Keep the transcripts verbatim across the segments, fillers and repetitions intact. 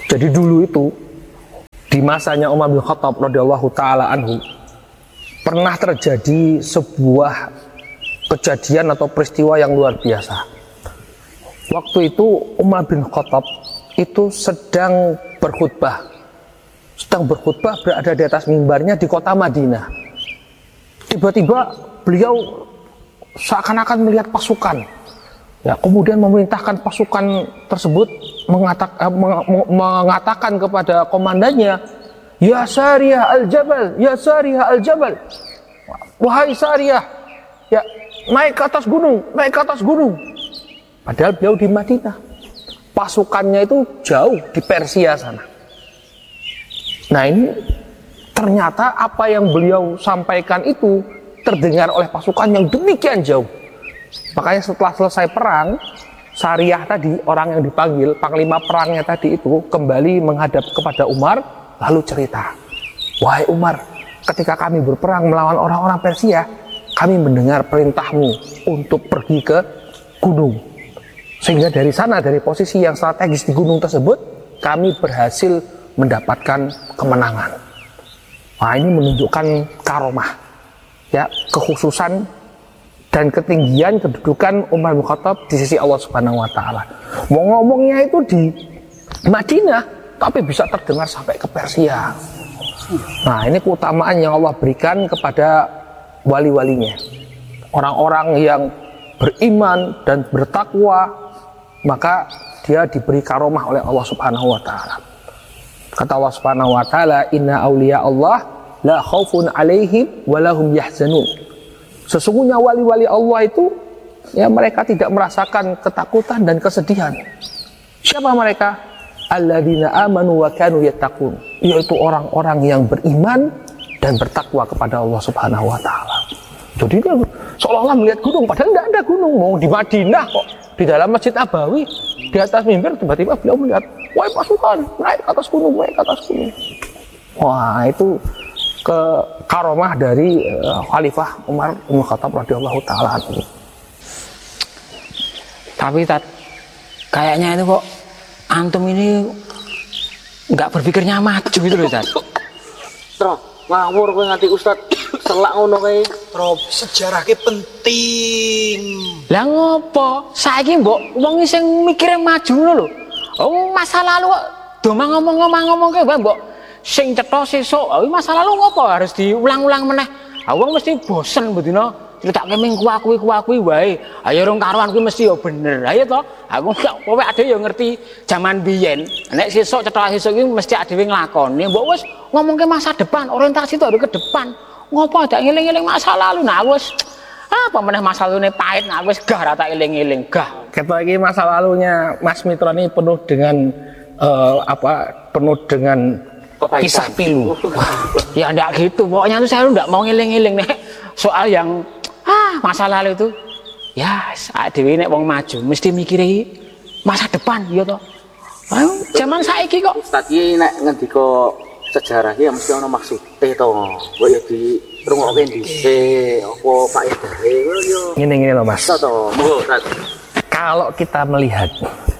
Jadi dulu itu di masanya Umar bin Khattab radhiyallahu taala anhu pernah terjadi sebuah kejadian atau peristiwa yang luar biasa. Waktu itu Umar bin Khattab itu sedang berkhutbah, sedang berkhutbah berada di atas mimbarnya di kota Madinah. Tiba-tiba beliau seakan-akan melihat pasukan. Ya, kemudian memerintahkan pasukan tersebut mengatak, eh, mengatakan kepada komandannya, "Ya Sariyah al-Jabal, ya Sariyah al-Jabal." Wahai Sariyah, ya naik ke atas gunung, naik ke atas gunung. Padahal beliau di Madinah. Pasukannya itu jauh di Persia sana. Nah, ini ternyata apa yang beliau sampaikan itu terdengar oleh pasukan yang demikian jauh. Makanya setelah selesai perang, Sariyah tadi, orang yang dipanggil, panglima perangnya tadi itu kembali menghadap kepada Umar, lalu cerita, "Wahai Umar, ketika kami berperang melawan orang-orang Persia, kami mendengar perintahmu untuk pergi ke gunung. Sehingga dari sana, dari posisi yang strategis di gunung tersebut, kami berhasil mendapatkan kemenangan." Nah, ini menunjukkan karomah, ya, kekhususan dan ketinggian kedudukan Umar bin Khattab di sisi Allah Subhanahu wa taala. Mau ngomongnya itu di Madinah, tapi bisa terdengar sampai ke Persia. Nah, ini keutamaan yang Allah berikan kepada wali-walinya. Orang-orang yang beriman dan bertakwa, maka dia diberi karomah oleh Allah Subhanahu wa taala. Kata Allah Subhanahu wa taala, "Inna auliya Allah la khaufun 'alaihim wa lahum yahzanun." Sesungguhnya wali-wali Allah itu, ya, mereka tidak merasakan ketakutan dan kesedihan. Siapa mereka? Alladzina amanu wa kanu yattaqun, yaitu orang-orang yang beriman dan bertakwa kepada Allah Subhanahu wa taala. Jadi dia seolah-olah melihat gunung, padahal tidak ada gunung. Mau di Madinah kok, di dalam Masjid Nabawi, di atas mimbar, tiba-tiba beliau melihat, "Wahai pasukan, naik ke atas gunung, naik ke atas gunung." Wah, itu ke karomah dari uh, Khalifah Umar bin Khattab radhiyallahu taala anhu. Tapi tat, kayaknya itu kok antum ini nggak berpikirnya maju gitu loh, Tat. Tro, ngawur kowe nganti Ustaz selak ngono kae. Tro, sejarah ki penting. Lah ngopo? Saiki mbok wong sing mikire maju ngono lho. Oh, masa lalu kok domang ngomong-ngomong ke mbok sing cetha sesuk, oh, masa lalu ngopo harus diulang-ulang meneh. Ah, wong mesti bosen bedina critakake ming kuwi-kuwi wae. Ayo rong karuan kuwi mesti ya bener. Ayo to, aku gak kowe ade ya ngerti jaman biyen. Nek sesuk cetha sesuk iki mesti adewe nglakoni. Mbok wis ngomongke masa depan, orientasi itu harus ke depan. Ngopo dak ngeling-eling masa lalu? Nah wis apa meneh masa lalune pahit, nah wis gah ra tak eling-eling, gah. Ketok iki masa lalunya Mas Mitra ini penuh dengan uh, apa? Penuh dengan kisah pilu. Ya enggak gitu, pokoknya tuh saya enggak mau ngiling-ngiling nih soal yang ah masa lalu itu. Ya, saat dewi nek wong maju mesti mikiri masa depan, ya toh. Ayo, zaman saiki kok. Ustaz iki nek ngendika sejarah iki mesti ana maksude to. Kok ya di rungokke dhisik apa faedahe ngono yo. Ngene-ngene lho, Mas. To, monggo, Ustaz. Kalau kita melihat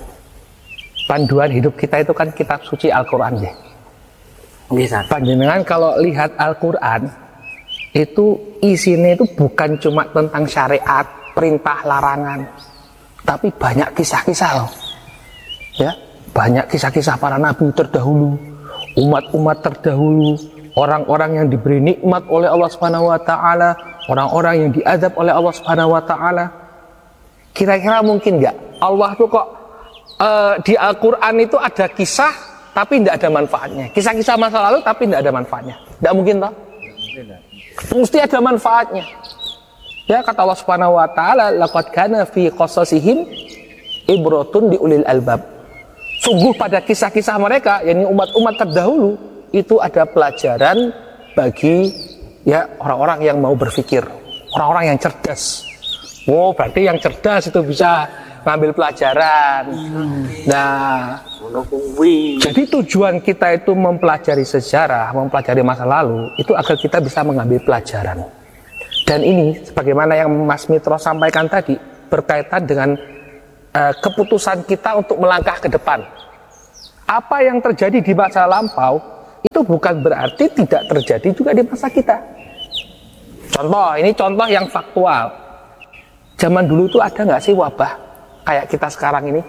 panduan hidup kita itu kan kitab suci Al-Qur'an deh. Bisa. Panjenengan kalau lihat Al-Quran itu isinya itu bukan cuma tentang syariat, perintah, larangan, tapi banyak kisah-kisah loh, ya, banyak kisah-kisah para nabi terdahulu, umat-umat terdahulu, orang-orang yang diberi nikmat oleh Allah Subhanahu Wa Taala, orang-orang yang diazab oleh Allah Subhanahu Wa Taala. Kira-kira mungkin nggak Allah tuh kok uh, di Al-Quran itu ada kisah tapi tidak ada manfaatnya, kisah-kisah masa lalu tapi tidak ada manfaatnya, tidak mungkin toh? Mesti ada manfaatnya. Ya, kata Allah Subhanahu wa taala, laqad kana fi qasasihim ibratun li ulil albab. Sungguh pada kisah-kisah mereka, yakni umat-umat terdahulu, itu ada pelajaran bagi ya orang-orang yang mau berpikir, orang-orang yang cerdas. Oh, berarti yang cerdas itu bisa ngambil pelajaran. Nah, jadi tujuan kita itu mempelajari sejarah, mempelajari masa lalu, itu agar kita bisa mengambil pelajaran. Dan ini, sebagaimana yang Mas Mitro sampaikan tadi, berkaitan dengan uh, keputusan kita untuk melangkah ke depan. Apa yang terjadi di masa lampau itu bukan berarti tidak terjadi juga di masa kita. Contoh, ini contoh yang faktual. Zaman dulu itu ada nggak sih wabah kayak kita sekarang ini?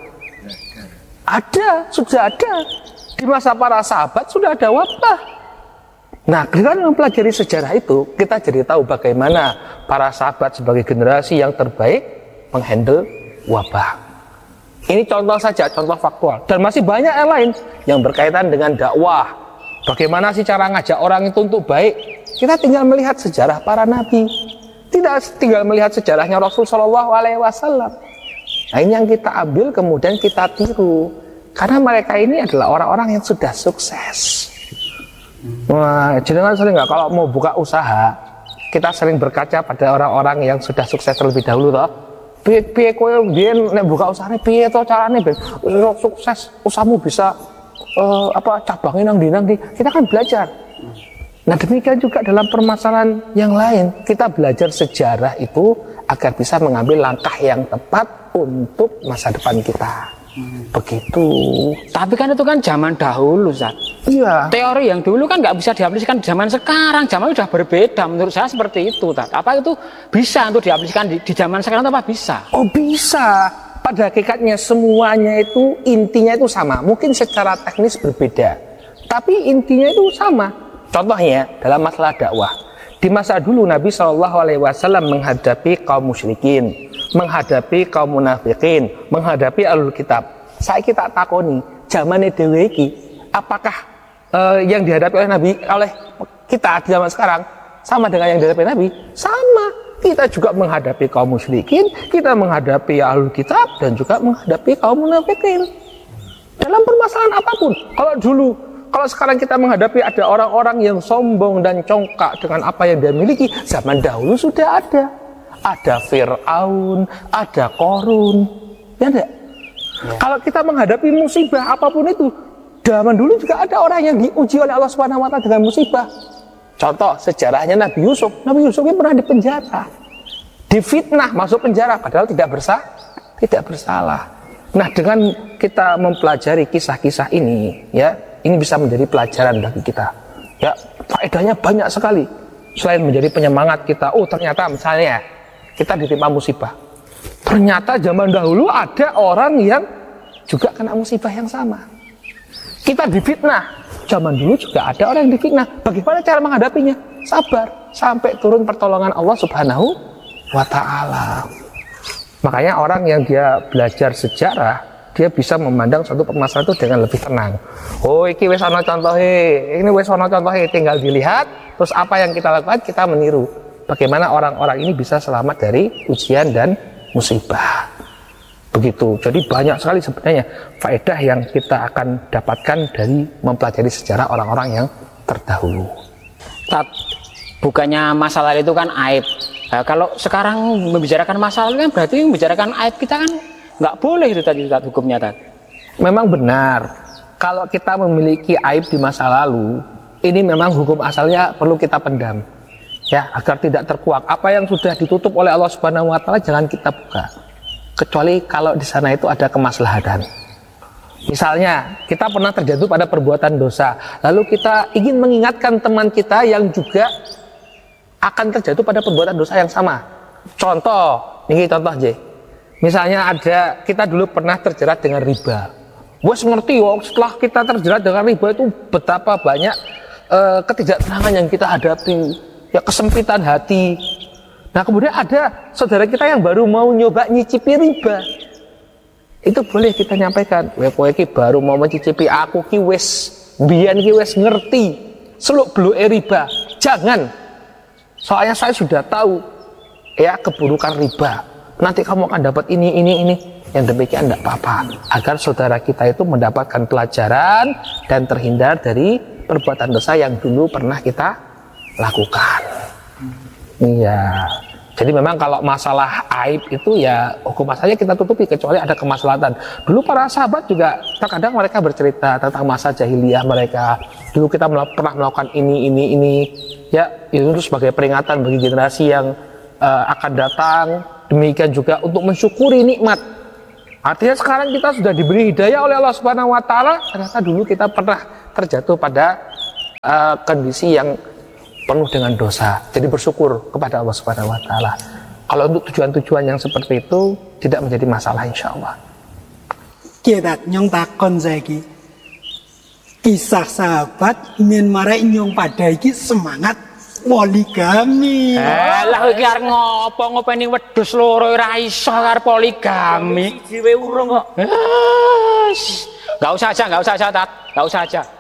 Ada, sudah ada. Di masa para sahabat sudah ada wabah. Nah, dengan mempelajari sejarah itu, kita jadi tahu bagaimana para sahabat sebagai generasi yang terbaik menghandle wabah. Ini contoh saja, contoh faktual. Dan masih banyak yang lain yang berkaitan dengan dakwah. Bagaimana sih cara ngajak orang itu untuk baik? Kita tinggal melihat sejarah para nabi. Tidak tinggal melihat sejarahnya Rasul Shallallahu Alaihi Wasallam. Nah, ini yang kita ambil kemudian kita tiru. Karena mereka ini adalah orang-orang yang sudah sukses. Wah, jangan sering nggak kalau mau buka usaha, kita sering berkaca pada orang-orang yang sudah sukses terlebih dahulu, toh. Piye kowe biyen nek buka usahane piye to carane ben sukses usahamu bisa uh, apa cabangnya nang ndi nang ndi. Kita kan belajar. Nah, demikian juga dalam permasalahan yang lain, kita belajar sejarah itu agar bisa mengambil langkah yang tepat untuk masa depan kita. Hmm. Begitu. Tapi kan itu kan zaman dahulu, Ustaz. Iya. Teori yang dulu kan nggak bisa diaplikasikan zaman sekarang. Zaman sudah berbeda. Menurut saya seperti itu, Ustaz. Apa itu bisa untuk diaplikasikan di, di zaman sekarang? Apa bisa? Oh, bisa. Pada hakikatnya semuanya itu intinya itu sama. Mungkin secara teknis berbeda, tapi intinya itu sama. Contohnya dalam masalah dakwah. Di masa dulu Nabi Shallallahu Alaihi Wasallam menghadapi kaum musyrikin, menghadapi kaum munafikin, menghadapi ahlul kitab. Saya kita takoni, zaman dhewe iki, apakah uh, yang dihadapi oleh Nabi oleh kita di zaman sekarang sama dengan yang dihadapi Nabi? Sama. Kita juga menghadapi kaum musyrikin, kita menghadapi ahlul kitab, dan juga menghadapi kaum munafikin. Dalam permasalahan apapun. Kalau dulu, kalau sekarang kita menghadapi ada orang-orang yang sombong dan congkak dengan apa yang dia miliki, zaman dahulu sudah ada. Ada Fir'aun, ada Korun, ya enggak? Ya. Kalau kita menghadapi musibah apapun itu, zaman dulu juga ada orang yang diuji oleh Allah Subhanahu Wa Taala dengan musibah. Contoh sejarahnya Nabi Yusuf. Nabi Yusuf ini pernah dipenjara, difitnah masuk penjara, padahal tidak bersalah, tidak bersalah. Nah, dengan kita mempelajari kisah-kisah ini, ya, ini bisa menjadi pelajaran bagi kita. Ya, faedahnya banyak sekali. Selain menjadi penyemangat kita, oh ternyata misalnya kita ditimpa musibah. Ternyata zaman dahulu ada orang yang juga kena musibah yang sama. Kita difitnah, zaman dulu juga ada orang yang difitnah. Bagaimana cara menghadapinya? Sabar sampai turun pertolongan Allah Subhanahu wa Ta'ala. Makanya orang yang dia belajar sejarah, dia bisa memandang suatu permasalahan itu dengan lebih tenang. Oh, iki wis ana contohe, ini wis ana contohe, tinggal dilihat, terus apa yang kita lakukan, kita meniru. Bagaimana orang-orang ini bisa selamat dari ujian dan musibah. Begitu. Jadi banyak sekali sebenarnya faedah yang kita akan dapatkan dari mempelajari sejarah orang-orang yang terdahulu. Tat, bukannya masalah itu kan aib. Nah, kalau sekarang membicarakan masalah kan berarti membicarakan aib kita kan nggak boleh itu tadi hukumnya tadi. Memang benar. Kalau kita memiliki aib di masa lalu, ini memang hukum asalnya perlu kita pendam. Ya, agar tidak terkuak. Apa yang sudah ditutup oleh Allah Subhanahu wa Ta'ala jangan kita buka. Kecuali kalau di sana itu ada kemaslahatan. Misalnya, kita pernah terjatuh pada perbuatan dosa, lalu kita ingin mengingatkan teman kita yang juga akan terjatuh pada perbuatan dosa yang sama. Contoh, ini contoh aja. Misalnya ada, kita dulu pernah terjerat dengan riba. Wes ngerti, oh, setelah kita terjerat dengan riba itu betapa banyak uh, ketidaktenangan yang kita hadapi, ya kesempitan hati. Nah, kemudian ada saudara kita yang baru mau nyoba nyicipi riba. Itu boleh kita nyampaikan, "Kowe kowe iki baru mau mencicipi, aku ki wis mbiyen ki wis ngerti seluk-beluke riba. Jangan. Soalnya saya sudah tahu ya keburukan riba. Nanti kamu akan dapat ini ini ini." Yang demikian tidak apa-apa, agar saudara kita itu mendapatkan pelajaran dan terhindar dari perbuatan dosa yang dulu pernah kita lakukan. Iya. Jadi memang kalau masalah aib itu ya hukum asalnya kita tutupi kecuali ada kemaslahatan. Dulu para sahabat juga terkadang mereka bercerita tentang masa jahiliyah mereka. Dulu kita pernah melakukan ini ini ini. Ya, itu sebagai peringatan bagi generasi yang uh, akan datang. Demikian juga untuk mensyukuri nikmat. Artinya sekarang kita sudah diberi hidayah oleh Allah Subhanahu wa taala, ternyata dulu kita pernah terjatuh pada uh, kondisi yang penuh dengan dosa. Jadi bersyukur kepada Allah Subhanahu wa taala. Kalau untuk tujuan-tujuan yang seperti itu tidak menjadi masalah insyaallah. Kita nyong takon saiki. Kisah sahabat Myanmar nyong pada iki semangat poligami. Alah iki arep ngopo ngopeni wedhus loro ora iso karo poligami. Dhewe urung kok. Enggak usah aja, enggak usah aja, Tat. Enggak usah aja.